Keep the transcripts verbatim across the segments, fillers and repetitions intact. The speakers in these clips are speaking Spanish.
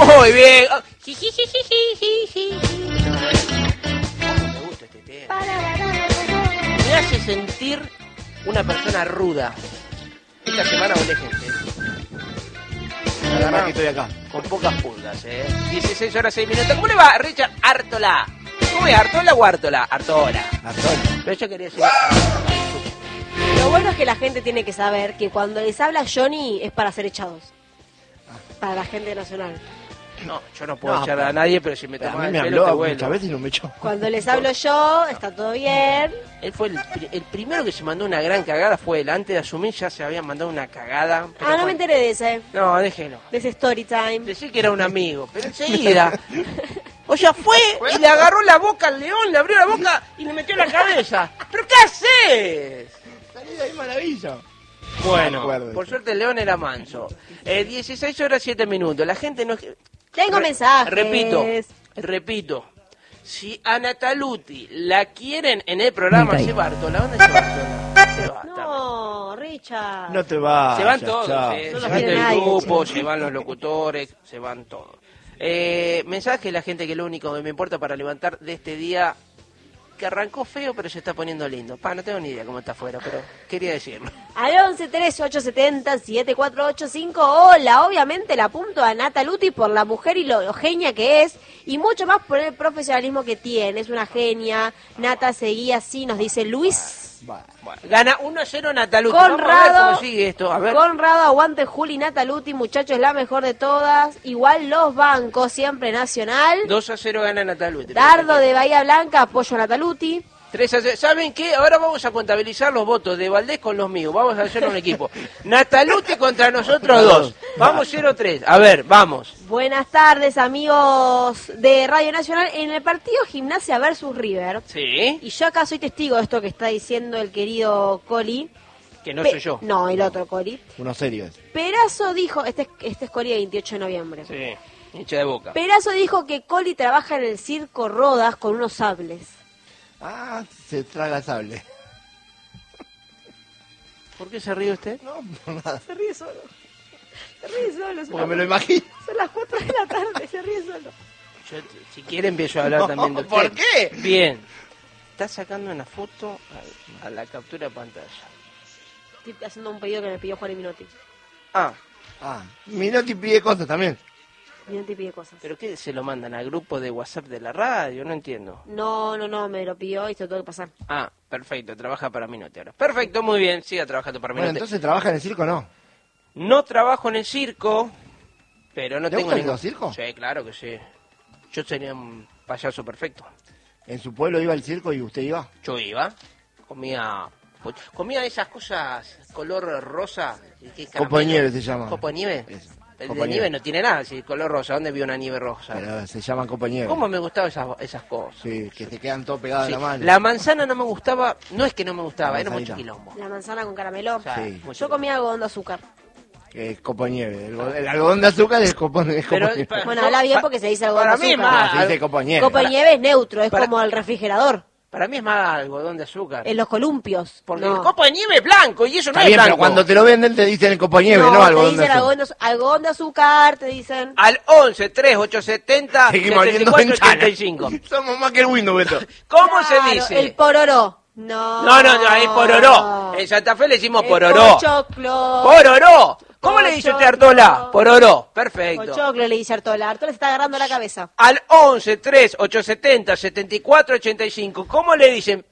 Muy bien. Oh. ¿Cómo me gusta este tema? Me hace sentir una persona ruda. Esta semana volé gente. Además que estoy acá. Con pocas pulgas, eh. dieciséis horas seis minutos. ¿Cómo le va, Richard Artola? ¿Cómo es? ¿Artola o Artola? Artola. Artola. Pero yo quería decir... Lo bueno es que la gente tiene que saber que cuando les habla Johnny es para ser echados. Para la gente nacional. No, yo no puedo No, echar pero- a nadie, pero si me A tomas mí el me pelo te habló vuelo. muchas veces y no me echó. Cuando les hablo yo, está todo bien. Él fue el, pri- el primero que se mandó una gran cagada, fue él. Antes de asumir ya se había mandado una cagada. pero Ah, no me bueno. enteré de ese. No, déjelo. De ese story time. Decir que era un amigo, pero enseguida. O sea, fue y le agarró la boca al león, le abrió la boca y le metió la cabeza. ¿Pero qué haces? Salí de ahí, maravilla. Bueno, acuerdo. por suerte el león era manso. Eh, dieciséis horas siete minutos. La gente no... Tengo Re- mensajes. Repito, repito. Si a Nataluti la quieren en el programa, se va Artola. ¿Dónde se va Artola? Se va. No, Richard. No te vas. Se van todos, chao. eh, No se los van quiere del nadie, grupo, che. se van los locutores, se van todos. Eh, mensaje a la gente que lo único que me importa para levantar de este día, que arrancó feo pero se está poniendo lindo. Pa, no tengo ni idea cómo está afuera, pero quería decirlo. Al once trece ocho setenta siete cuatro ocho cinco. Hola, obviamente la apunto a Nataluti por la mujer y lo, lo genia que es. Y mucho más por el profesionalismo que tiene. Es una genia. Nata seguía así, nos dice Luis. Va. Bueno, gana uno a cero Nataluti. Vamos a ver Conrado, cómo sigue esto. A ver. Conrado, aguante Juli Nataluti, muchachos, la mejor de todas. Igual los bancos, siempre Nacional. dos a cero gana Nataluti. Dardo de Bahía Blanca, apoyo a Nataluti. tres a cero. ¿Saben qué? Ahora vamos a contabilizar los votos de Valdés con los míos. Vamos a hacer un equipo. Nataluti contra nosotros dos. Vamos cero tres. A ver, vamos. Buenas tardes, amigos de Radio Nacional. En el partido Gimnasia versus River. Sí. Y yo acá soy testigo de esto que está diciendo el querido Coli. Que no Pe- soy yo. No, el otro Coli. Uno serio es. Perazo dijo, este, es- este es Coli de veintiocho de noviembre. Sí. Hincha de boca. Perazo dijo que Coli trabaja en el circo Rodas con unos sables. Ah, se traga sable. ¿Por qué se ríe usted? No, por nada. Se ríe solo. Se ríe solo. Porque me lo imagino. Son las cuatro de la tarde, se ríe solo. Yo, si quiere, empiezo a hablar No, también de usted. ¿por qué? Bien. Está sacando una foto a, a la captura de pantalla. Estoy haciendo un pedido que me pidió Juan y Minotti. Ah, Ah, Minotti pide cosas también. Minotti pide cosas. ¿pero qué se lo mandan al grupo de WhatsApp de la radio? No entiendo. No, no, no, me lo pidió y se lo tengo que pasar. Ah, perfecto, trabaja para Minotti ahora. Perfecto, muy bien, siga trabajando para Bueno, Minotti. entonces trabaja en el circo, ¿no? No trabajo en el circo, pero no ¿Le tengo gusta el ningún... circo? Sí, claro que sí. Yo sería un payaso perfecto. En su pueblo iba al circo y usted iba. Yo iba, comía... Comía esas cosas color rosa. ¿qué es Copo de caramelo? nieve se llama. ¿Copo de nieve? Eso. El Copo de de nieve nieve. no tiene nada, si color rosa. ¿Dónde vio una nieve rosa? Pero se llaman copo de nieve. ¿Cómo me gustaban esas, esas cosas? Sí, que te quedan todo pegado Sí, en la mano. la manzana no me gustaba, no es que no me gustaba, La era mucho manzanita. quilombo. La manzana con caramelo. O sea, Sí. mucho Yo comía algodón de azúcar. Que es copo de nieve. El, go- el algodón de azúcar es copo, es copo Pero, de nieve. pa- Bueno, no, habla bien pa- porque se dice algodón para de mí azúcar. más, Se dice copo de nieve. Copo de nieve es neutro, es para- como el refrigerador. Para mí es más algodón de azúcar. En los columpios. Porque no. el copo de nieve es blanco y eso no Está es bien, blanco. pero cuando te lo venden te dicen el copo de nieve, no, no, algodón te de dicen azúcar. algodón de, azu- algodón de azúcar, te dicen. Al once tres ocho setenta Seguimos setenta y viendo cuatro ventanas. ochenta y cinco. Somos más que el Windows, Beto. ¿Cómo Claro, se dice? El pororó. No. No, no, no, ahí pororó. En Santa Fe le decimos El pororó. pochoclo. Pororó. ¿Cómo le dice usted Pochoclo. Artola? Pororó. Perfecto. Pochoclo le dice Artola. Artola se está agarrando la cabeza. Al once tres ocho setenta setenta y cuatro ochenta y cinco. ¿Cómo le dicen?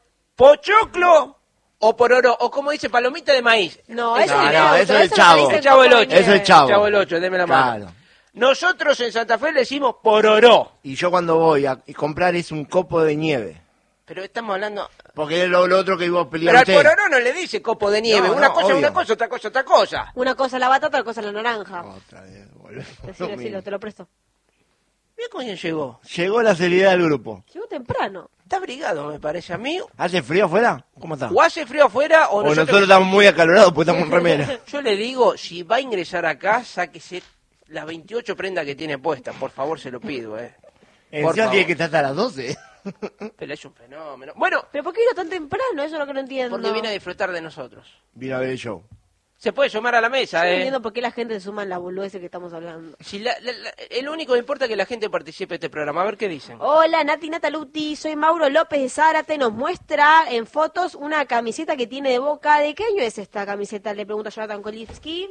¿Pochoclo o pororó? O como dice palomita de maíz. No, Eso eso no, es no, neutro, eso es el no chavo. se dice El chavo del copo de ocho. Eso es nieve. chavo. Chavo el ocho, deme la mano. Claro. Nosotros en Santa Fe le decimos pororó. Y yo cuando voy a comprar es un copo de nieve. Pero estamos hablando... Porque es lo, lo otro que iba a Pero pelear al usted. pororó no le dice copo de nieve. No, una no, cosa es obvio. una cosa, otra cosa otra cosa. Una cosa es la batata, otra cosa es la naranja. Otra vez, volvemos a lo Decilo, mismo. decilo, te lo presto. Mira cómo llegó. Llegó la seriedad del grupo. Llegó temprano. Está abrigado, me parece a mí. ¿Hace frío afuera? ¿Cómo está? O hace frío afuera o, O nosotros estamos muy acalorados porque estamos en remera. Yo le digo, si va a ingresar acá, sáquese las veintiocho prendas que tiene puestas. Por favor, se lo pido, eh. Por Encima favor. tiene que estar hasta las doce. Pero es un fenómeno. Bueno, ¿Pero por qué vino tan temprano? Eso es lo que no entiendo. porque viene a disfrutar de nosotros. Vino a ver el show. Se puede sumar a la Yo mesa, no ¿eh? entiendo por qué la gente se suma en la boludez que estamos hablando. Si la, la, la, el único que importa es que la gente participe de este programa. A ver qué dicen. Hola, Nati Nataluti, soy Mauro López de Zárate, nos muestra en fotos una camiseta que tiene de Boca. ¿De qué año es esta camiseta? Le pregunto a Jonathan Kolitsky.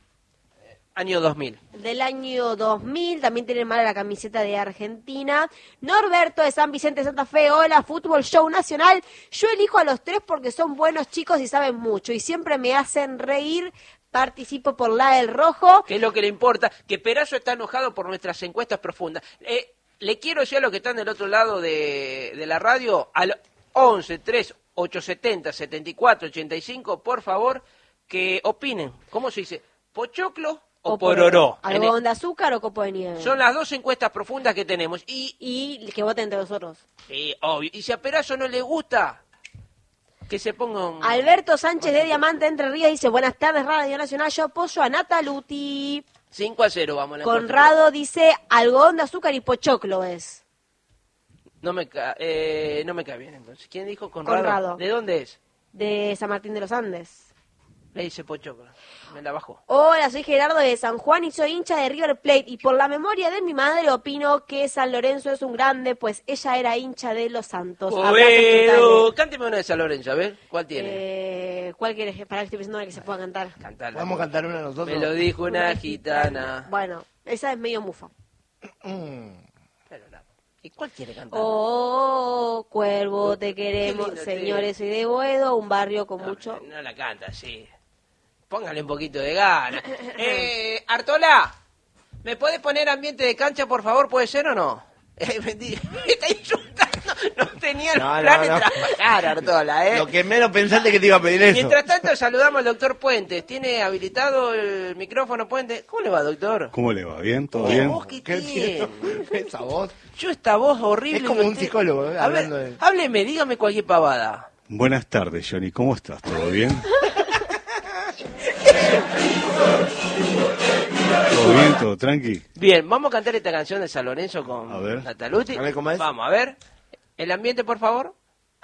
Año dos mil. Del año dos mil, también tiene mala la camiseta de Argentina. Norberto de San Vicente de Santa Fe, hola, Fútbol Show Nacional. Yo elijo a los tres porque son buenos chicos y saben mucho y siempre me hacen reír. Participo por la del rojo. Que es lo que le importa, que Perazo está enojado por nuestras encuestas profundas. Eh, le quiero decir a los que están del otro lado de, de la radio, al once tres ocho setenta setenta y cuatro ochenta y cinco, por favor, que opinen. ¿Cómo se dice? ¿Pochoclo o, o pororó? ¿Algodón de azúcar o copo de nieve? Son las dos encuestas profundas que tenemos. Y, y que voten entre nosotros. Sí, obvio. Y si a Perazo no le gusta, que se ponga un... Alberto Sánchez de Diamante Entre Ríos dice, buenas tardes Radio Nacional, yo apoyo a Nataluti. cinco a cero vamos. La Conrado dice, algodón de azúcar y pochoclo es. No me, ca eh, no me cae bien entonces. ¿Quién dijo Conrado? Conrado. ¿De dónde es? De San Martín de los Andes. Le dice pochoclo. Me la bajó. Hola, soy Gerardo de San Juan y soy hincha de River Plate. Y por la memoria de mi madre opino que San Lorenzo es un grande, pues ella era hincha de los Santos. Bueno, cánteme una de San Lorenzo, a ver, ¿cuál tiene? Eh, ¿Cuál quieres? Para que estoy pensando en la que se pueda cantar. Cantala. Vamos a cantar una de nosotros. Me lo dijo una gitana. Bueno, esa es medio mufa. Mm. Pero no. ¿Y cuál quiere cantar? Oh, cuervo, te queremos. lindo, Señores, soy de Boedo, un barrio con no, mucho... No la canta, sí. Póngale un poquito de gana. eh, Artola, ¿me puedes poner ambiente de cancha, por favor? ¿Puede ser o no? Eh, me, di- me está insultando. No tenía el No, no, plan de no. trabajar, Artola, ¿eh? Lo que menos pensaste que te iba a pedir eso. Mientras tanto, saludamos al doctor Puentes. ¿Tiene habilitado el micrófono, Puentes? ¿Cómo le va, doctor? ¿Cómo le va? ¿Bien? ¿Todo ¿Qué bien? voz que ¿Qué tiene? tiene? Esa voz. Yo esta voz horrible. Es como que un usted- psicólogo, eh, A ver, hablando de- hábleme, dígame cualquier pavada. Buenas tardes, Johnny. ¿Cómo estás? ¿Todo bien? ¿Todo bien? ¿Todo tranqui? Bien, vamos a cantar esta canción de San Lorenzo con A ver. Nataluti. A ver cómo es. Vamos, a ver. El ambiente, por favor.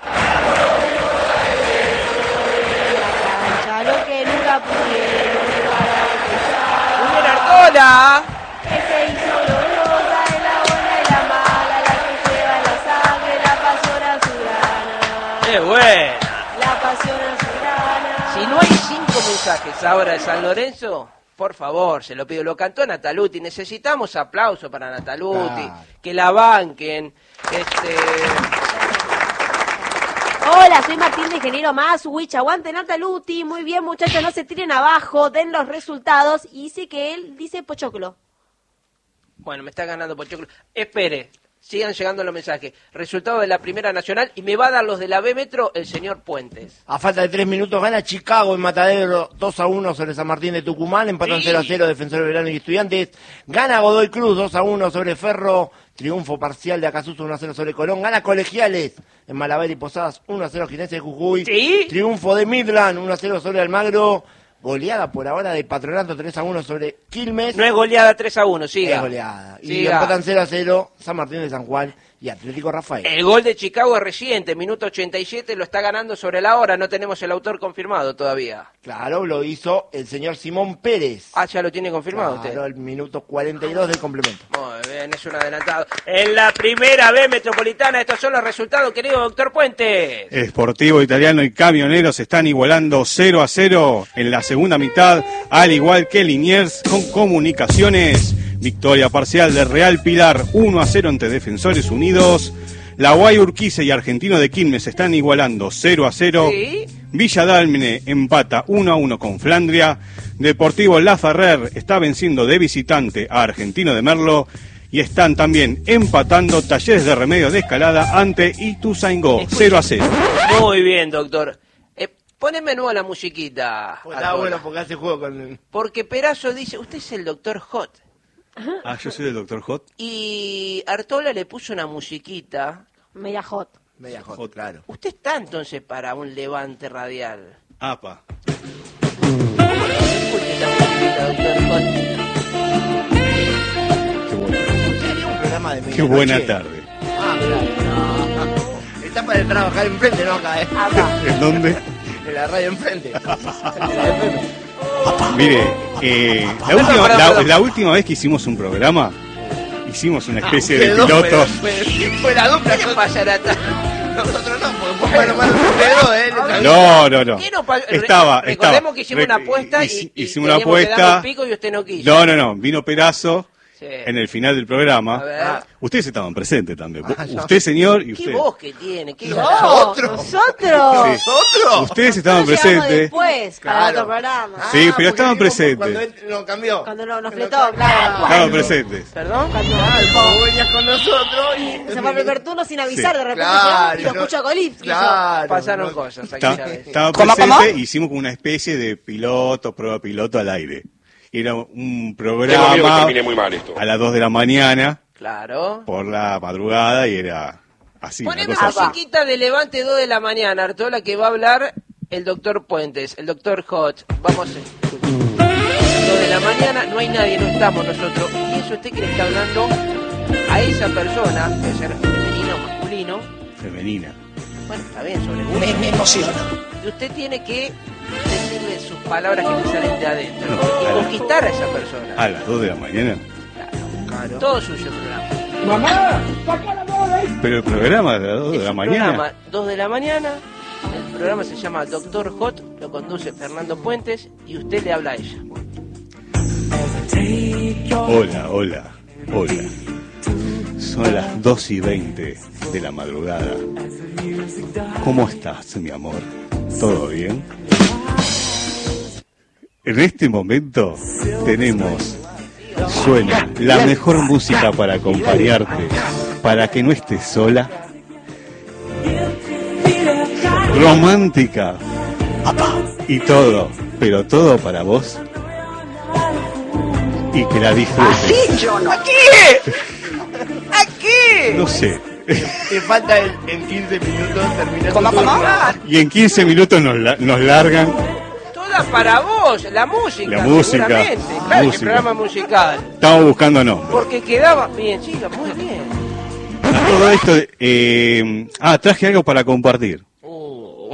Cancha, lo que nunca pudieron para ¡Muy bien, Artola! que se hizo dolorosa de la buena y la mala, la que lleva la sangre, la pasión azulgrana. ¡Qué buena! La pasión azulgrana. Si no hay cinco mensajes ahora de San Lorenzo, por favor, se lo pido. Lo cantó Nataluti. Necesitamos aplauso para Nataluti. Claro. Que la banquen. Este... Hola, soy Martín de Ingeniero Maswich. Aguante Nataluti. Muy bien, muchachos, no se tiren abajo, den los resultados. Y dice que él dice pochoclo. Bueno, me está ganando Pochoclo. Espere, sigan llegando los mensajes. Resultado de la Primera Nacional y me va a dar los de la B Metro el señor Puentes. A falta de tres minutos gana Chicago en Matadero dos a uno sobre San Martín de Tucumán. Empatan Sí. cero a cero Defensor Verano y Estudiantes. Gana Godoy Cruz dos a uno sobre Ferro. Triunfo parcial de Acasuso uno a cero sobre Colón. Gana Colegiales en Malabar y Posadas uno a cero Ginés de Jujuy. Sí. Triunfo de Midland uno a cero sobre Almagro. Goleada por ahora de Patronato tres a uno sobre Quilmes. No es goleada tres a uno, siga. Es goleada. Y Siga. empatan cero a cero San Martín de San Juan y Atlético Rafael. El gol de Chicago es reciente, minuto ochenta y siete, lo está ganando sobre la hora, no tenemos el autor confirmado todavía. Claro, lo hizo el señor Simón Pérez. Ah, ya lo tiene confirmado Claro, usted. el minuto cuarenta y dos del complemento. Muy bien, es un adelantado. En la primera B Metropolitana, estos son los resultados, querido doctor Puentes. Sportivo Italiano y Camioneros están igualando cero a cero en la segunda mitad, al igual que Liniers con Comunicaciones. Victoria parcial de Real Pilar uno a cero ante Defensores Unidos. La Guay Urquiza y Argentino de Quilmes están igualando cero a cero. Sí. Villa Dálmine empata uno a uno con Flandria. Deportivo La Ferrer está venciendo de visitante a Argentino de Merlo. Y están también empatando Talleres de Remedios de Escalada ante Ituzaingó, cero a cero. Muy bien, doctor. Eh, poneme nueva la musiquita. Pues está Artola. bueno porque hace juego con el... Porque Perazo dice, usted es el doctor Hot. Ah, yo soy el doctor Hot. Y Artola le puso una musiquita. Media hot. Media hot, Hot. claro. Usted está entonces para un levante radial. Apa. Escuche la musiquita, doctor Hot. Qué buena, Sería un programa de qué buena medianoche. tarde. Ah, claro. No. Está para trabajar enfrente, ¿no? Acá, ¿eh? Acá. ¿En dónde? En la radio enfrente. En la F M. Mire, eh, la, Perdón, última, perdón, la, perdón. la última vez que hicimos un programa, hicimos una especie de Quedó, piloto. pero- pero fue la dupla. ¿Qué le pasa, Nata? Nosotros no, porque fue mano a mano ustedes dos, ¿eh? Les aviso. No, no, no. ¿Qué no pa- Estaba, Recordemos estaba. que hicimos una apuesta y, Hici- y hicimos una teníamos que darle apuesta. un pico y usted no quiso. No, no, no. Vino Perazo Sí. en el final del programa. A ver. Ustedes estaban presentes también. Ah, no. Usted, señor, y ¿Qué usted. voz que tiene? ¿Qué No, ¿Nosotros? nosotros. Sí. ¿Nosotros? Ustedes estaban Nosotros llegamos presentes. después, para Claro. otro programa. Ah, Sí, pero porque estaban vimos presentes. Cuando él lo cambió. Cuando no- nos Que fletó, lo- claro. Estaban presentes. ¿Perdón? Cuando Claro, vos venías con nosotros y... se fue al primer turno sin avisar, Sí. de repente Claro, llegamos y lo no- escucho a Colipso. Claro. Pasaron no- cosas aquí, Está- ¿sabes? Estaban ¿Cómo, presentes, cómo? hicimos como una especie de piloto, prueba piloto al aire. Era un Tengo miedo que programa termine muy mal esto. a las dos de la mañana Claro. por la madrugada y era así. una Poneme cosa así. musiquita de Levante dos de la mañana, Artola, que va a hablar el doctor Puentes, el doctor Hot. Vamos a dos de la mañana, no hay nadie, no estamos nosotros. Y eso usted que le está hablando a esa persona, puede ser femenino o masculino. Femenina. Bueno, está bien, sobre gusto. Me emociona. Y usted tiene que decirle sus palabras que le salen de adentro No, y claro. conquistar a esa persona. A las dos de la mañana. Claro. Todo suyo el programa. Pero el programa a las dos de Es la un mañana. programa, dos de la mañana. El programa se llama Doctor Hot, lo conduce Fernando Puentes y usted le habla a ella. Hola, hola, hola. Son las dos y veinte de la madrugada. ¿Cómo estás, mi amor? ¿Todo bien? En este momento tenemos, suena la mejor música para acompañarte, para que no estés sola. Romántica. Y todo, pero todo para vos. Y que la disfrutes. yo no. ¿Aquí? ¿Aquí? No sé. Te falta el, en quince minutos terminar ¿Cómo, tu cómo? turno. Y en quince minutos nos, la- nos largan. Toda para vos, la música. La música, seguramente. Claro, música. el programa musical. Estamos buscando nombres. Porque quedaba bien, chica, muy bien. A todo esto, de- eh, ah, traje algo para compartir. Uh,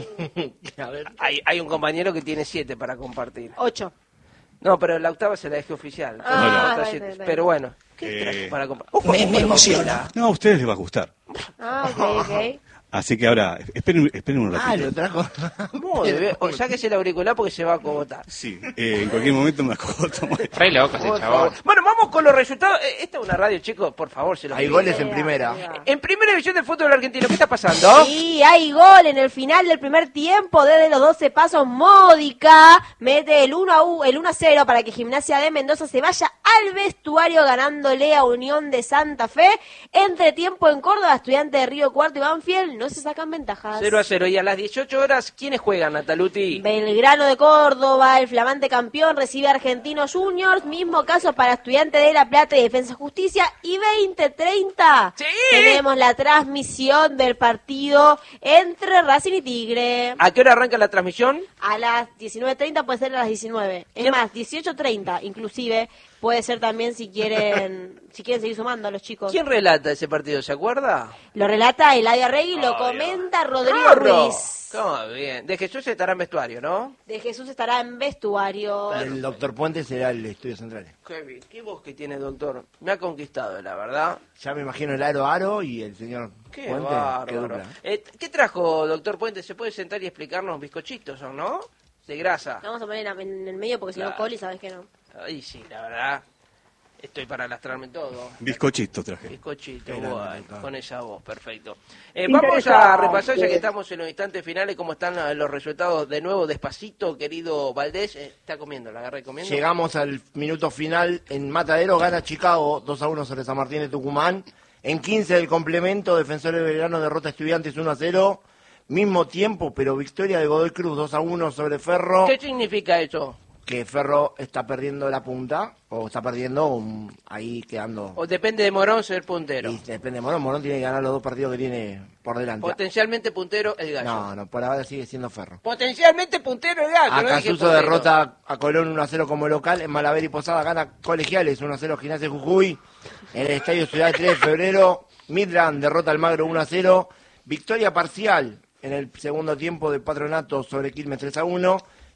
a ver. Hay, hay un compañero que tiene siete para compartir. Ocho. No, pero la octava se la dejé oficial. Ah, Bueno, está otra bien, siete. está bien. Pero bueno, ¿qué Eh, traje para compartir? Me, me emociona. No, a ustedes les va a gustar. Ah, ok, ok. Así que ahora, esperen, esperen un Ah, ratito. lo trajo. Muy bien. O sáquese el auricular porque se va a acogotar. Sí, eh, en cualquier momento me acoto. Re loco ese Por chabón. favor. Bueno, vamos con los resultados. Eh, Esta es una radio, chicos, por favor, se los Hay pido. goles en primera. En primera división del fútbol argentino, ¿qué está pasando? Sí, hay gol en el final del primer tiempo. Desde los doce pasos, Módica mete el uno a uno, el uno a cero para que Gimnasia de Mendoza se vaya al vestuario ganándole a Unión de Santa Fe. Entre tiempo en Córdoba, Estudiantes de Río Cuarto y Banfield no se sacan ventajas. cero a cero. Y a las dieciocho horas, ¿quiénes juegan, Nataluti? Belgrano de Córdoba, el flamante campeón, recibe a Argentinos Juniors. Mismo caso para Estudiantes de La Plata y Defensa y Justicia. Y veinte treinta ¡Sí! tenemos la transmisión del partido entre Racing y Tigre. ¿A qué hora arranca la transmisión? A las diecinueve treinta puede ser a las diecinueve. Es ¿Quién? más, dieciocho treinta inclusive puede ser también si quieren si quieren seguir sumando a los chicos. ¿Quién relata ese partido? ¿Se acuerda? Lo relata Eladio Arregui, lo Ay, comenta Rodrigo ¡Rorro! Ruiz. ¿Cómo bien? De Jesús estará en vestuario, ¿no? De Jesús estará en vestuario. El doctor Puente será el estudio central. Qué bien. ¿Qué voz que tiene, doctor? Me ha conquistado, la verdad. Ya me imagino el aro aro y el señor Qué Puente. Qué bárbaro. dupla. Eh, ¿Qué trajo, doctor Puente? ¿Se puede sentar y explicarnos bizcochitos o no? De grasa. Lo vamos a poner en, en el medio porque si no, Claro. Coli, sabes que no. Ay, sí, la verdad. Estoy para lastrarme todo. Bizcochito traje. Bizcochito, Qué grande, guay, doctor. con esa voz, perfecto. Eh, vamos a repasar, ya que estamos en los instantes finales, cómo están eh, los resultados de nuevo, despacito, querido Valdés. Eh, está comiendo, la agarré comiendo. Llegamos al minuto final. En Matadero gana Chicago dos a uno sobre San Martín de Tucumán. En quince del complemento, Defensores de Belgrano derrota a Estudiantes uno a cero. Mismo tiempo, pero victoria de Godoy Cruz dos a uno sobre Ferro. ¿Qué significa eso? Que Ferro está perdiendo la punta, o está perdiendo um, ahí quedando. O depende de Morón ser puntero. Y depende de Morón. Morón tiene que ganar los dos partidos que tiene por delante. Potencialmente puntero el gallo. No, no, por ahora sigue siendo Ferro. Potencialmente puntero el gallo. no dije Acasuso puntero. derrota a Colón uno a cero como local. En Malaver y Posada gana Colegiales uno a cero Gimnasia de Jujuy. En el Estadio Ciudad del tres de febrero, Midland derrota al Magro uno a cero. Victoria parcial en el segundo tiempo de Patronato sobre Quilmes tres a uno.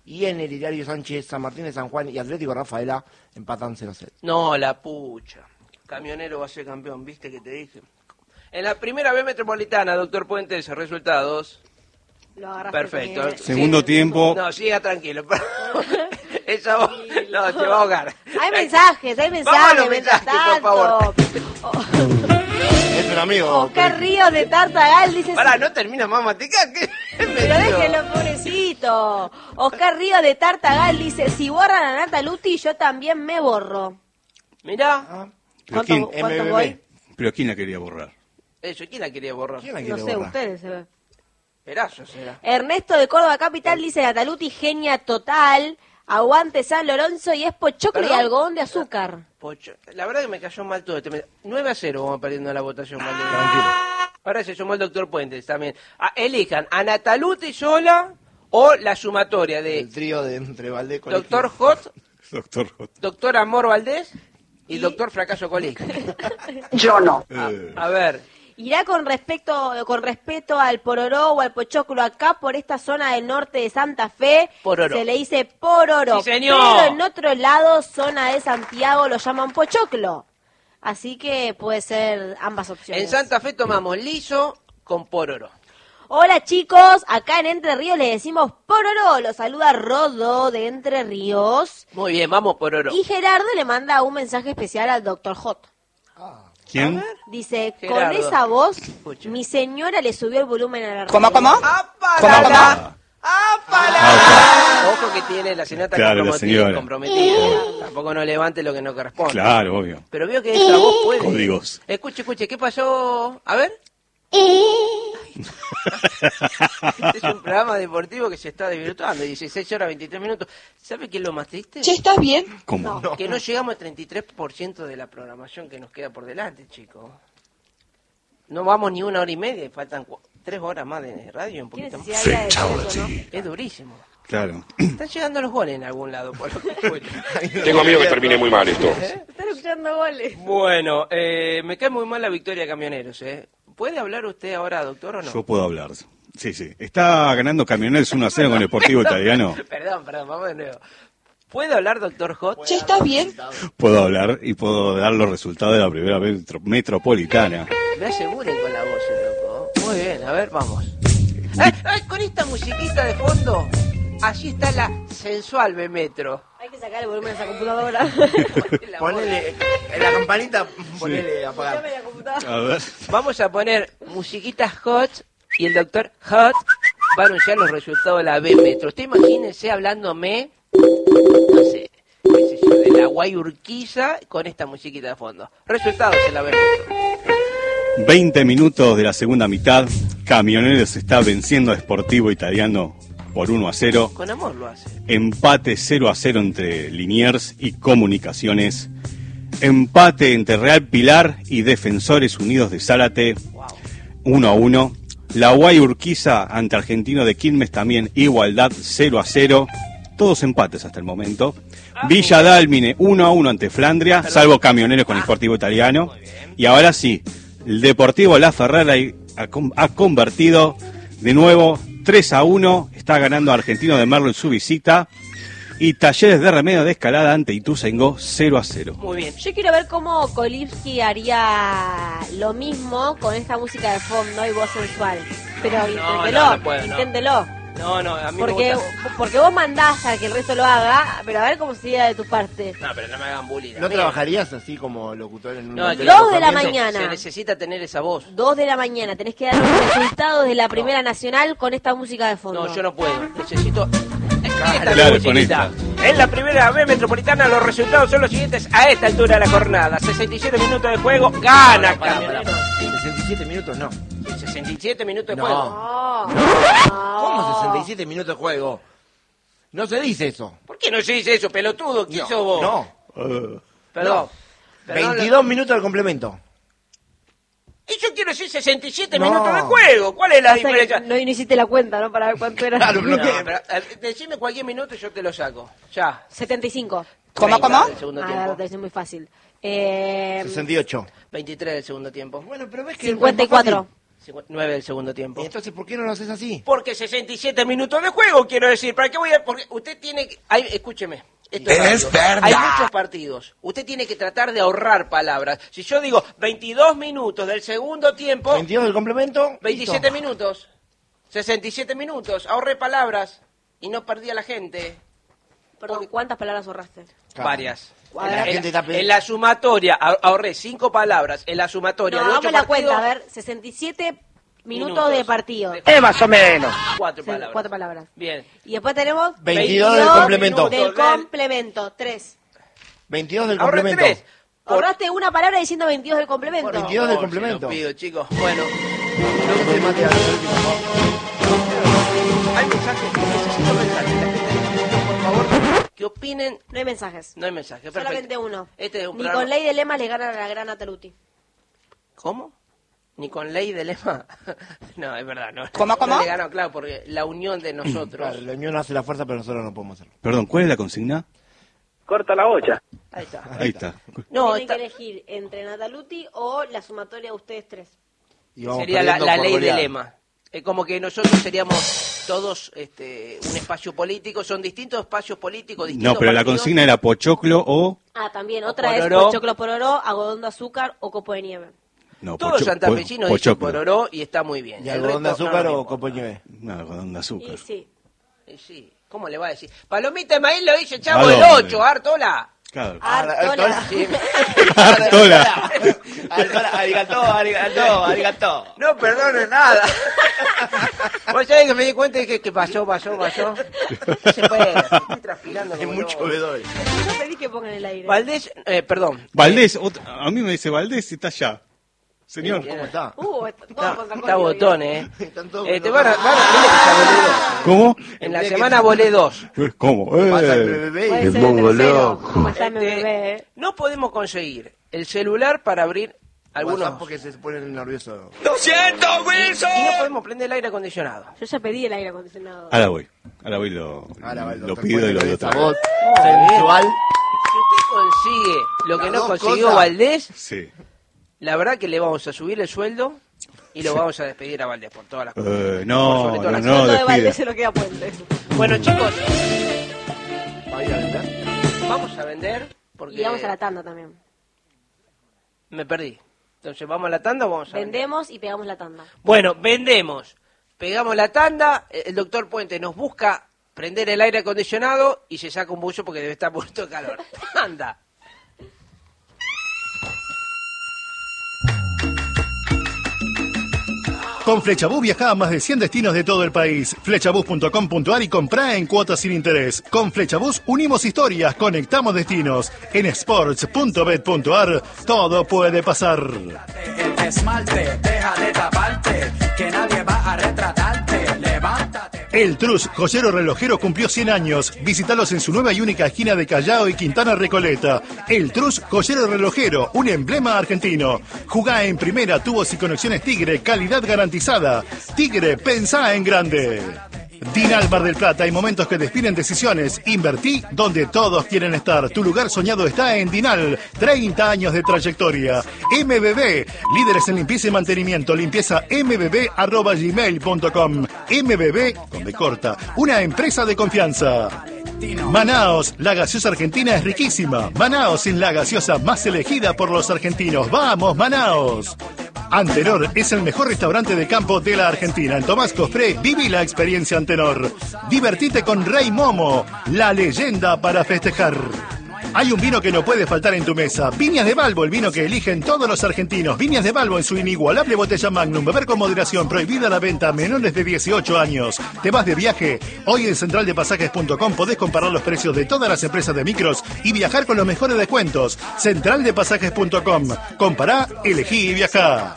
y en el Hilario Sánchez, San Martín de San Juan y Atlético Rafaela empatan cero a cero. No, la pucha. Camionero va a ser campeón, ¿viste que te dije? En la primera B Metropolitana, doctor Puentes, resultados. Lo agarraste Perfecto. bien. Segundo Sí. tiempo. No, siga tranquilo. Esa voz, no, te va a ahogar. Hay mensajes, hay mensajes. Vamos a los mientras mensajes, por tanto. Es un amigo. Oscar Ríos de Tartagal dice... Pará, no termina más matica. ¿Qué? Pero déjenlo, pobrecito. Oscar Ríos de Tartagal dice, si borran a Nata Luti, yo también me borro. Mirá. Ah, ¿Pero ¿Cuánto, quién, cuánto M B B. voy? ¿Pero quién la quería borrar? Eso, ¿quién la quería borrar? ¿Quién la No quiere sé, borrar? ustedes. se ve. Perazo será. Ernesto de Córdoba Capital dice, Nata Luti, genia total. Aguante San Lorenzo y es pochoclo y ¿Perdón? algodón de azúcar. Pocho. La verdad que me cayó mal todo este. nueve a cero vamos perdiendo la votación. Valdés. Tranquilo. Ahora se sumó el doctor Puentes también. Ah, elijan a Nataluti sola o la sumatoria El de trío de entre Valdés con doctor Hot, Doctor J. doctor Amor Valdés y doctor Fracaso Colín. Yo no. Eh, A ver, Irá con respecto, con respeto al pororó o al pochoclo acá por esta zona del norte de Santa Fe. Pororó. Se le dice pororó. Sí, señor. Pero en otro lado, zona de Santiago, lo llaman pochoclo. Así que puede ser ambas opciones. en Santa Fe tomamos liso con pororo. Hola chicos, acá en Entre Ríos le decimos pororó. Lo saluda Rodo de Entre Ríos. Muy bien, vamos pororo. Y Gerardo le manda un mensaje especial al doctor Hot. ¿Quién? Dice, Gerardo. con esa voz, Escucha. mi señora le subió el volumen a la radio. ¿Cómo, cómo? ¡Apalala! ¡Apalala! Ojo que tiene la señora está Claro, la comprometida, señora. comprometida. Tampoco no levante lo que no corresponde. Claro, obvio. Pero veo que esa voz puede. Códigos. Escuche, escuche, ¿qué pasó? A ver. Este es un programa deportivo que se está desvirtuando. dieciséis horas veintitrés minutos. ¿Sabe qué es lo más triste? Che, ¿estás bien? ¿Cómo? Que no llegamos al treinta y tres por ciento de la programación que nos queda por delante, chicos. No vamos ni una hora y media, faltan cu- tres horas más de radio, un ¿Qué poquito más. necesidad había de decir eso, no? Es durísimo. Claro. Están llegando los goles en algún lado, por lo que escucho. Tengo miedo que termine muy mal esto. Están escuchando goles. Bueno, eh, me cae muy mal la victoria de Camioneros, ¿eh? ¿Puede hablar usted ahora, doctor, o no? Yo puedo hablar. Sí, sí. Está ganando Camioneros uno a cero con el Deportivo Italiano. Perdón, perdón, vamos de nuevo. ¿Puede hablar, doctor Hot? Che, ¿estás bien? Puedo hablar y puedo dar los resultados de la primera metro- metropolitana. Me aseguren con la voz, eh, loco. Muy bien, a ver, vamos. Ay, ay, con esta musiquita de fondo, allí está la sensual B Metro. Hay que sacar el volumen de esa computadora. La Ponele, en la campanita, ponele apagar. Dame la computadora. A ver. Vamos a poner musiquitas hot y el doctor Hot va a anunciar los resultados de la B Metro. Usted imagínese hablándome, no sé, qué sé yo, de la Guayurquiza con esta musiquita de fondo. Resultados en la B Metro. veinte minutos de la segunda mitad. Camioneros está venciendo a Sportivo Italiano por uno a cero. Con amor lo hace. Empate cero a cero entre Liniers y Comunicaciones. Empate entre Real Pilar y Defensores Unidos de Zárate. Wow. uno a uno. La Guay Urquiza ante Argentino de Quilmes también igualdad cero a cero. Todos empates hasta el momento. Villa Dálmine uno a uno ante Flandria, salvo Camioneros con el Sportivo Italiano. Y ahora sí, el Deportivo La Ferrara ha, con- ha convertido de nuevo tres a uno. Está ganando Argentino de Merlo en su visita. Y Talleres de Remedio de Escalada ante Ituzaingó cero a cero. Muy bien. Yo quiero ver cómo Kolipski haría lo mismo con esta música de fondo y voz sensual. Pero No, inténtelo, no, no puedo, no. inténtelo. No, no, a mí Porque, me gusta... porque vos mandás a que el resto lo haga, pero a ver cómo sería de tu parte. No, pero no me hagan bullying. ¿No a mí. trabajarías así como locutor en un No, hotel que- de Dos de la alojamiento? mañana. Se necesita tener esa voz. Dos de la mañana, tenés que dar los resultados de la Primera Nacional con esta música de fondo. No, yo no puedo. Necesito... Esta Claro, musiquita. con En la primera B Metropolitana los resultados son los siguientes a esta altura de la jornada. sesenta y siete minutos de juego, gana Pará, pará, Camioneros. pará. sesenta y siete minutos no. sesenta y siete minutos de No. juego. No. ¿Cómo sesenta y siete minutos de juego? No se dice eso. ¿Por qué no se dice eso, pelotudo? ¿Quién sos vos? No. Perdón. No. Perdón, veintidós minutos del complemento. Y yo quiero decir sesenta y siete No. minutos de juego. ¿Cuál es la Pasa que diferencia? no, no hiciste la cuenta, ¿no? Para ver cuánto era. Claro, No, no, que- pero, eh, decime cualquier minuto y yo te lo saco. Ya. setenta y cinco. ¿Cómo, treinta cómo? del segundo Ah, tiempo. te es muy fácil. Eh, sesenta y ocho. veintitrés del segundo tiempo. Bueno, pero ves que cincuenta y cuatro. nueve del segundo tiempo. ¿Y entonces por qué no lo haces así? Porque sesenta y siete minutos de juego, quiero decir. ¿Para qué voy a...? Porque usted tiene que... Hay, escúcheme. Esto es, Es verdad. Hay muchos partidos. Usted tiene que tratar de ahorrar palabras. Si yo digo veintidós minutos del segundo tiempo... veintidós del complemento. veintisiete listo. minutos. sesenta y siete minutos. Ahorré palabras y no perdí a la gente. Perdón, ¿cuántas palabras ahorraste? Claro. Varias. A En ver. la, La gente está pe- en la sumatoria ahor- ahorré cinco palabras. En la sumatoria No, de ocho hagamos la partidos... cuenta, a ver, sesenta y siete minutos, Minutos. de partido. De- más o menos. Cuatro Sí, palabras. cuatro palabras. Bien. Y después tenemos veintidós del complemento. del Minutos del- complemento, tres. veintidós del Ahorré complemento. tres. Por- Ahorraste una palabra diciendo veintidós del complemento. por veintidós del favor, complemento. se lo pido, chicos. Bueno, Entonces, Matías, hay mensajes. Necesito mensajes. La gente necesita, por favor, que opinen. No hay mensajes. No hay mensajes. Perfecto. Solamente uno. Este es un Ni programa- con ley de lema le gana a la gran Nataluti. ¿Cómo? ¿Ni con ley de lema? No, es verdad, no. ¿Cómo, cómo? No le ganó, claro, porque la unión de nosotros... Claro, la unión hace la fuerza, pero nosotros no podemos hacerlo. Perdón, ¿cuál es la consigna? Corta la olla. Ahí está. Ahí está. No, Tienen está- que elegir entre Nataluti o la sumatoria de ustedes tres. Y vamos sería la, perdiendo la por ley de goleada. lema. Es como que nosotros seríamos todos este, un espacio político, son distintos espacios políticos, distintos No, pero la partidos. consigna era pochoclo o... Ah, también. O Otra es pororó. pochoclo pororó, algodón de azúcar o copo de nieve. No, Todos pocho- santafesinos po- dicen pochoclo. pororó y está muy bien. Y El algodón de resto no azúcar nos o importa. copo de nieve. No, algodón de azúcar. Y sí. Y sí, ¿cómo le va a decir? Palomita de maíz lo dice Chavo ¿A el dónde? ocho, Artola. Claro. Artola. Sí. Artola. Arigató, arigató, arigató. No perdone nada. Vos sabés que me di cuenta de que, que pasó, pasó, pasó. No se puede, estoy transpirando. Hay como mucho loco. bebedor. Yo pedí que pongan el aire. Valdés, eh, perdón. Valdés, otra- a mí me dice Valdés y está allá. Señor, ¿Cómo está? Uh, está todo Está, contra está Connie hoy. botón, eh. Están todos Eh, te con van a, los- van a- mire que ya volé dos. ¿cómo? En la Mire que- semana volé dos. ¿Cómo? Pasa el Eh, bebé Puede y- ser el tercero, como está mi Este, bebé. eh. no podemos conseguir el celular para abrir algunos... WhatsApp porque se ponen nerviosos. ¡Lo siento, Wilson! Y no podemos prender el aire acondicionado. Yo ya pedí el aire acondicionado. ahora voy. Ahora voy y lo, Ahora va el lo doctor pido y Puente lo con lo esa traigo. voz bien. sensual. Si usted consigue lo que Las no dos consiguió cosas. Valdés, Sí. la verdad que le vamos a subir el sueldo y lo vamos a despedir a Valdés por todas las cosas. Eh, Por no, sobre todo no, las- no, Todo de Valdés despide. se lo queda Puente. Bueno, chicos, Va a ir a vender. vamos a vender porque Y vamos a la tanda también. me perdí. Entonces, ¿vamos a la tanda o vamos a vender? Vendemos y pegamos la tanda. Bueno, vendemos. Pegamos la tanda, el doctor Puente nos busca prender el aire acondicionado y se saca un buzo porque debe estar muerto de calor. Anda. Con Flechabús viaja a más de cien destinos de todo el país. Flechabús punto com punto ar y comprá en cuotas sin interés. Con Flechabús unimos historias, conectamos destinos. En sports punto bet punto ar todo puede pasar. El esmalte, deja de taparte, que nadie va a retratarte, levántate. El Trus, joyero relojero, cumplió cien años. Visítalos en su nueva y única esquina de Callao y Quintana Recoleta. El Trus, joyero relojero, un emblema argentino. Jugá en primera, tubos y conexiones Tigre, calidad garantizada. Tigre, pensá en grande. Dinal Mar del Plata, hay momentos que definen decisiones. Invertí donde todos quieren estar. Tu lugar soñado está en Dinal. treinta años de trayectoria. M B B, líderes en limpieza y mantenimiento. Limpieza m b b arroba gmail punto com. M B B, con B corta, una empresa de confianza. Manaos, la gaseosa argentina es riquísima. Manaos es la gaseosa más elegida por los argentinos. ¡Vamos, Manaos! Antenor es el mejor restaurante de campo de la Argentina. En Tomás Cofré, viví la experiencia Antenor. Divertite con Rey Momo, la leyenda para festejar. Hay un vino que no puede faltar en tu mesa. Viñas de Balbo, el vino que eligen todos los argentinos. Viñas de Balbo en su inigualable botella Magnum. Beber con moderación. Prohibida la venta a menores de dieciocho años. ¿Te vas de viaje? Hoy en central de pasajes punto com podés comparar los precios de todas las empresas de micros y viajar con los mejores descuentos. central de pasajes punto com. Compará, elegí y viajá.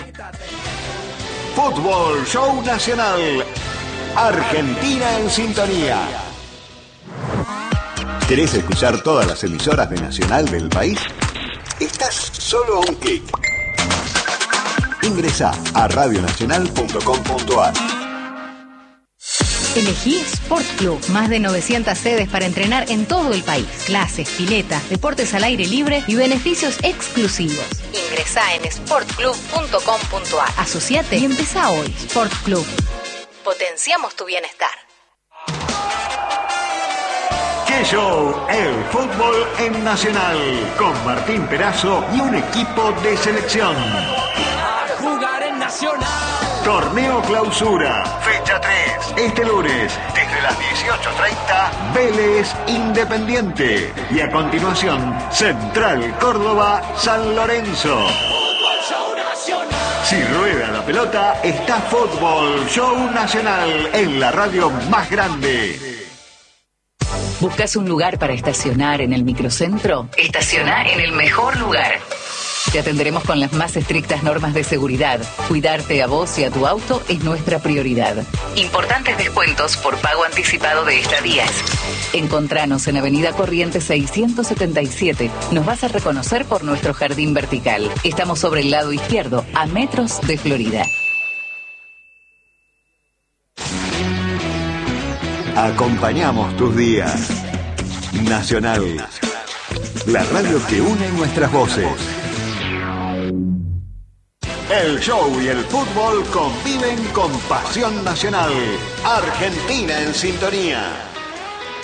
Fútbol Show Nacional. Argentina en sintonía. ¿Querés escuchar todas las emisoras de Nacional del país? Estás solo a un clic. Ingresá a radio nacional punto com punto ar. Elegí Sport Club. Más de novecientas sedes para entrenar en todo el país. Clases, pileta, deportes al aire libre y beneficios exclusivos. Ingresá en sport club punto com punto a r. Asociate y empezá hoy. Sport Club. Potenciamos tu bienestar. ¡Qué show! El fútbol en Nacional. Con Martín Perazo y un equipo de selección. A jugar en Nacional. Torneo Clausura, fecha tres, este lunes, desde las dieciocho treinta, Vélez Independiente. Y a continuación, Central Córdoba San Lorenzo. Si rueda la pelota, está Fútbol Show Nacional en la radio más grande. ¿Buscas un lugar para estacionar en el microcentro? Estaciona en el mejor lugar. Te atenderemos con las más estrictas normas de seguridad. Cuidarte a vos y a tu auto es nuestra prioridad. Importantes descuentos por pago anticipado de estadías. Encontranos en Avenida Corrientes seiscientos setenta y siete. Nos vas a reconocer por nuestro jardín vertical. Estamos sobre el lado izquierdo, a metros de Florida. Acompañamos tus días. Nacional. La radio que une nuestras voces. El show y el fútbol conviven con pasión nacional. Argentina en sintonía.